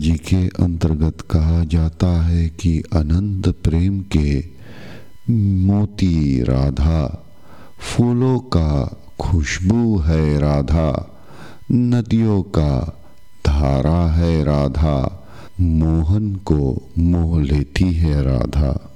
जी के अंतर्गत कहा जाता है कि अनंत प्रेम के मोती राधा, फूलों का खुशबू है राधा, नदियों का धारा है राधा, मोहन को मोह लेती है राधा।